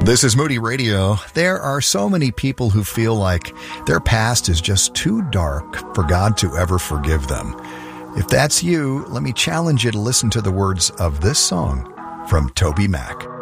This is Moody Radio. There are so many people who feel like their past is just too dark for God to ever forgive them. If that's you, let me challenge you to listen to the words of this song from Toby Mac.